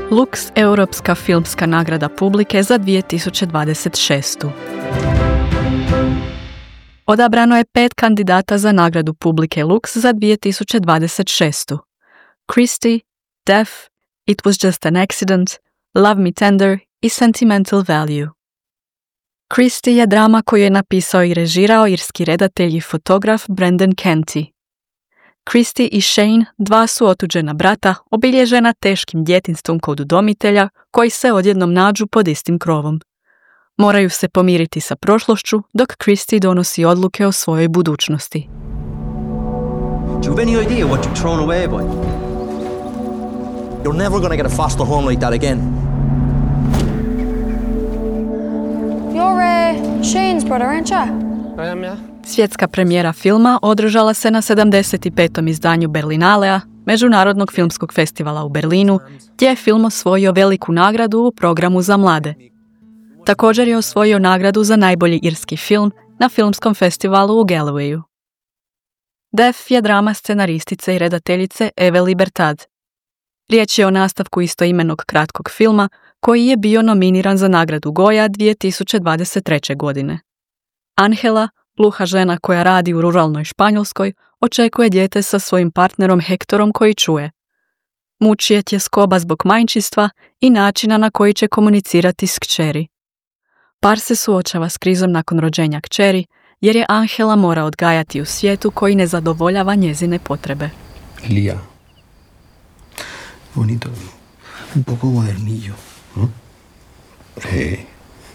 Lux Europska filmska nagrada publike za 2026. Odabrano je 5 kandidata za nagradu publike Lux za 2026. Christie, Deaf, It Was Just an Accident, Love Me Tender i Sentimental Value. Christie je drama koju je napisao i režirao irski redatelj i fotograf Brendan Canty. Christie i Shane, dva su otuđena brata, obilježena teškim djetinjstvom kod udomitelja, koji se odjednom nađu pod istim krovom. Moraju se pomiriti sa prošlošću, dok Christie donosi odluke o svojoj budućnosti. Do you have any idea what you've thrown away, boy? You're never gonna get a foster home like that again. You're Shane's brother, aren't you? I am, yeah. Svjetska premijera filma održala se na 75. izdanju Berlinalea, Međunarodnog filmskog festivala u Berlinu, gdje je film osvojio veliku nagradu u programu za mlade. Također je osvojio nagradu za najbolji irski film na filmskom festivalu u Galwayu. Deaf je drama scenaristice i redateljice Eve Libertad. Riječ je o nastavku istoimenog kratkog filma koji je bio nominiran za nagradu Goya 2023. godine. Angela, gluha žena koja radi u ruralnoj Španjolskoj, očekuje dijete sa svojim partnerom Hektorom koji čuje. Muči je tjeskoba zbog majčinstva i načina na koji će komunicirati s kćeri. Par se suočava s krizom nakon rođenja kćeri, jer je Angela mora odgajati u svijetu koji ne zadovoljava njezine potrebe. Lía. Bonito. Un poco modernillo. Hey.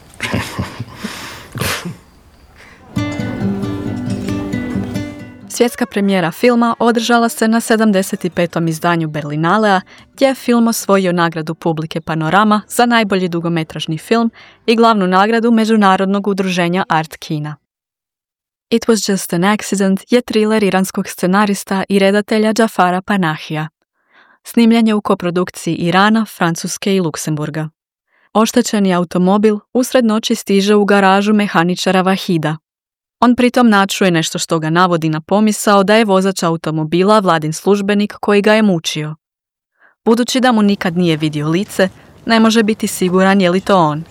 Svjetska premijera filma održala se na 75. izdanju Berlinalea, gdje je film osvojio nagradu publike Panorama za najbolji dugometražni film i glavnu nagradu Međunarodnog udruženja Art Kina. It Was Just an Accident je thriller iranskog scenarista i redatelja Džafara Panahija. Snimljen je u koprodukciji Irana, Francuske i Luksemburga. Oštećeni automobil usred noći stiže u garažu mehaničara Vahida. On pritom načuje nešto što ga navodi na pomisao da je vozač automobila vladin službenik koji ga je mučio. Budući da mu nikad nije vidio lice, ne može biti siguran je li to on.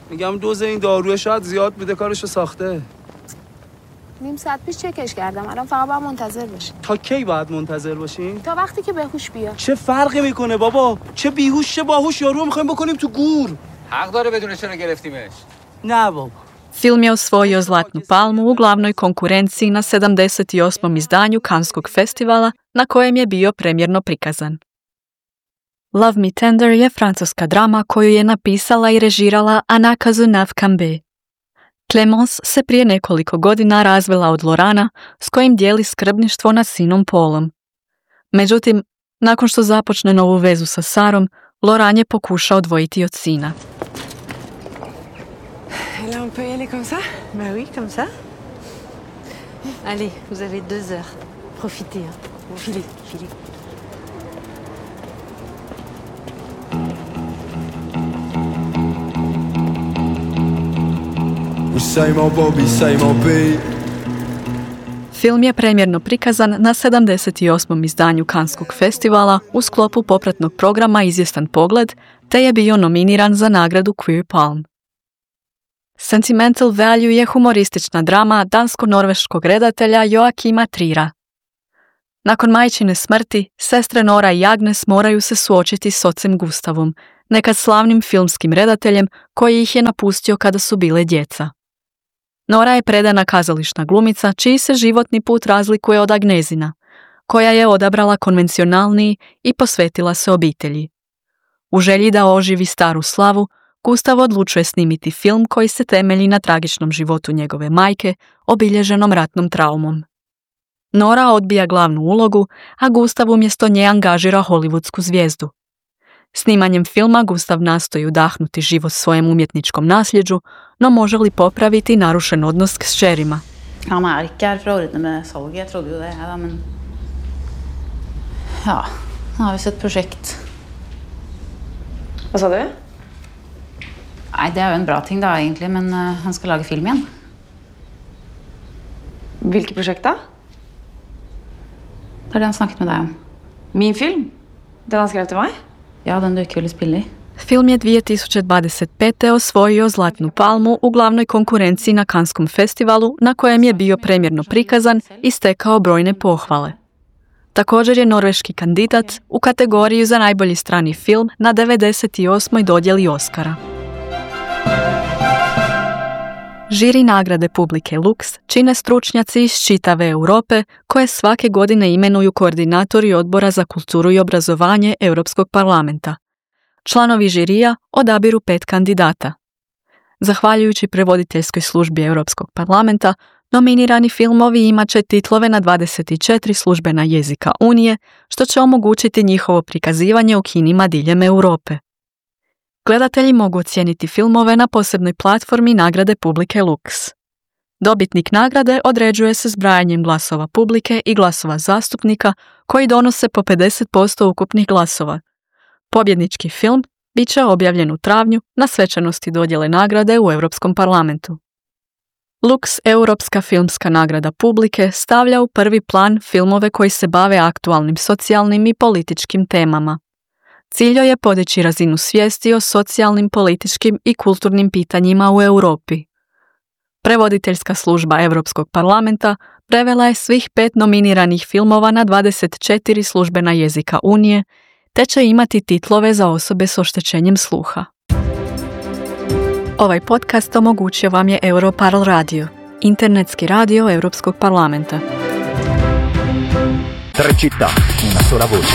نیم ساعت پیش چکش کردم الان فقط باید منتظر باشی تا کی باید منتظر باشیم؟ تا وقتی که بهوش بیاد چه فرقی میکنه بابا؟ چه بیهوش چه باهوش یارو میخوایم بکنیم تو گور. حق داره بدون چرا گرفتیمش. نه بابا. Film je osvojio Zlatnu palmu u glavnoj konkurenciji na 78. izdanju Kanskog festivala, na kojem je bio premjerno prikazan. Love Me Tender je francuska drama koju je napisala i režirala Anna Cazeneuve-Cambe. Clemence se prije nekoliko godina razvela od Lorana, s kojim dijeli skrbništvo nad sinom Paulom. Međutim, nakon što započne novu vezu sa Sarom, Loran je pokušao odvojiti od sina. Là, on peut y aller comme ça? Bah oui, comme ça. Allez, vous avez 2 heures. Profitez, hein. Filez, filez. Film je premjerno prikazan na 78. izdanju Kanskog festivala u sklopu popratnog programa Izvjestan pogled, te je bio nominiran za nagradu Queer Palm. Sentimental Value je humoristična drama dansko-norveškog redatelja Joakima Trira. Nakon majčine smrti, sestre Nora i Agnes moraju se suočiti s ocem Gustavom, nekad slavnim filmskim redateljem koji ih je napustio kada su bile djeca. Nora je predana kazališna glumica čiji se životni put razlikuje od Agnezina, koja je odabrala konvencionalniji i posvetila se obitelji. U želji da oživi staru slavu, Gustav odlučuje snimiti film koji se temelji na tragičnom životu njegove majke, obilježenom ratnom traumom. Nora odbija glavnu ulogu, a Gustav umjesto nje angažira hollywoodsku zvijezdu. Snimanjem filma Gustav nastoji udahnuti život svojem umjetničkom nasljeđu, no može li popraviti narušen odnos s kćerima? Han ikke her for å ordne med salget, jeg trodde jo det, ja, men ja, nå har vi sett prosjekt. Hva sa du? Nei, det er jo en bra ting da, egentlig, men han skal lage film igjen. Hvilket prosjekt da? Det er det han snakket med deg om. Min film? Den han skrev til meg? Ja, den du ikke ville spille i. Film je 2025. osvojio Zlatnu palmu u glavnoj konkurenciji na Canneskom festivalu, na kojem je bio premjerno prikazan i stekao brojne pohvale. Također je norveški kandidat u kategoriji za najbolji strani film na 98. dodjeli Oscara. Žiri nagrade publike Lux čine stručnjaci iz čitave Europe koje svake godine imenuju koordinatori Odbora za kulturu i obrazovanje Europskog parlamenta. Članovi žirija odabiru 5 kandidata. Zahvaljujući prevoditeljskoj službi Europskog parlamenta, nominirani filmovi imat će titlove na 24 službena jezika Unije, što će omogućiti njihovo prikazivanje u kinima diljem Europe. Gledatelji mogu ocijeniti filmove na posebnoj platformi nagrade publike Lux. Dobitnik nagrade određuje se zbrajanjem glasova publike i glasova zastupnika koji donose po 50% ukupnih glasova. Pobjednički film bit će objavljen u travnju na svečanosti dodjele nagrade u Europskom parlamentu. Lux, Europska filmska nagrada publike, stavlja u prvi plan filmove koji se bave aktualnim socijalnim i političkim temama. Cilj je podići razinu svijesti o socijalnim, političkim i kulturnim pitanjima u Europi. Prevoditeljska služba Europskog parlamenta prevela je svih 5 nominiranih filmova na 24 službena jezika Unije, te će imati titlove za osobe s oštećenjem sluha. Ovaj podcast omogućio vam je Europarl Radio, internetski radio Europskog parlamenta. Tre città, una sola voce.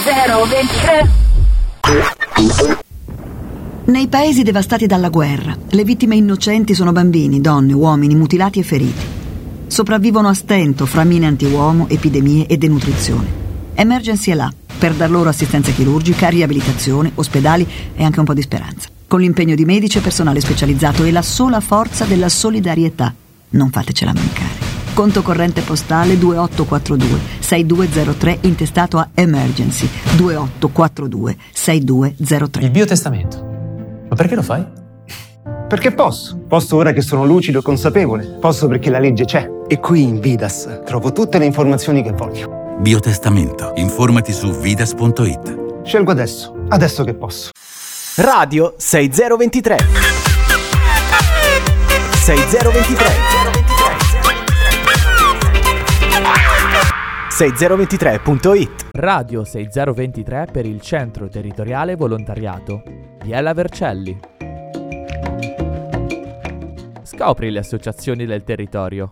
6023. Nei paesi devastati dalla guerra, le vittime innocenti sono bambini, donne, uomini mutilati e feriti. Sopravvivono a stento fra mine antiuomo, epidemie e denutrizione. Emergency è là per dar loro assistenza chirurgica, riabilitazione, ospedali e anche un po' di speranza. Con l'impegno di medici e personale specializzato e la sola forza della solidarietà. Non fatecela mancare. Conto corrente postale 2842 6203 intestato a Emergency 2842 6203. Il biotestamento. Ma perché lo fai? Perché posso. Posso ora che sono lucido e consapevole. Posso perché la legge c'è. E qui in Vidas trovo tutte le informazioni che voglio. Biotestamento. Informati su vidas.it. Scelgo adesso che posso. Radio 6023. 6023. 6023.it. Radio 6023 per il Centro Territoriale Volontariato. Biella Vercelli. Scopri le associazioni del territorio.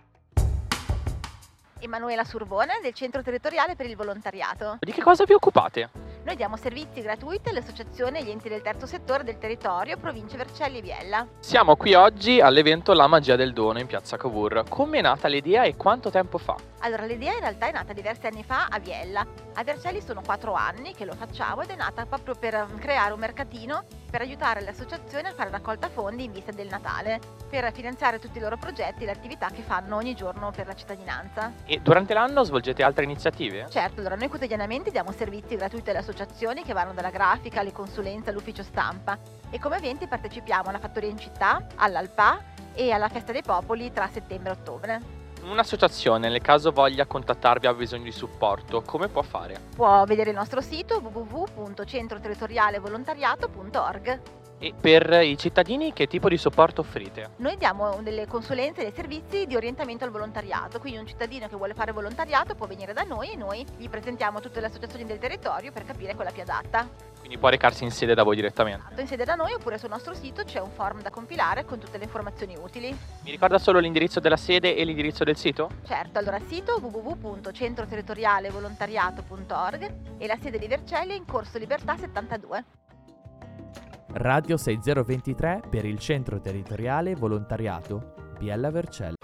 Emanuela Surbone del Centro Territoriale per il Volontariato. Di che cosa vi occupate? Noi diamo servizi gratuiti alle associazioni e agli enti del terzo settore del territorio, province Vercelli e Biella. Siamo qui oggi all'evento La Magia del Dono in Piazza Cavour. Come è nata l'idea e quanto tempo fa? Allora, l'idea in realtà è nata diversi anni fa a Biella. A Vercelli sono 4 anni che lo facciamo ed è nata proprio per creare un mercatino per aiutare le associazioni a fare raccolta fondi in vista del Natale, per finanziare tutti i loro progetti e le attività che fanno ogni giorno per la cittadinanza. E durante l'anno svolgete altre iniziative? Certo, allora noi quotidianamente diamo servizi gratuiti alle associazioni che vanno dalla grafica alle consulenze all'ufficio stampa e come eventi partecipiamo alla Fattoria in Città, all'Alpa e alla Festa dei Popoli tra settembre e ottobre. Un'associazione, nel caso voglia contattarvi, ha bisogno di supporto, come può fare? Può vedere il nostro sito www.centroterritorialevolontariato.org. E per i cittadini che tipo di supporto offrite? Noi diamo delle consulenze e dei servizi di orientamento al volontariato, quindi un cittadino che vuole fare volontariato può venire da noi e noi gli presentiamo tutte le associazioni del territorio per capire quella più adatta. Quindi può recarsi in sede da voi direttamente? In sede da noi oppure sul nostro sito c'è un form da compilare con tutte le informazioni utili. Mi ricorda solo l'indirizzo della sede e l'indirizzo del sito? Certo, allora sito www.centroterritorialevolontariato.org e la sede di Vercelli è in Corso Libertà 72. Radio 6023 per il Centro Territoriale Volontariato Biella Vercelli.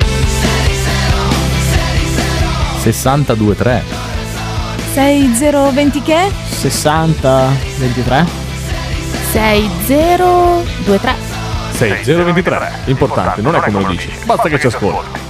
62-3 6020 che? 60-23 6023 6023. Importante, non è come lo dici, basta che ci ascolti.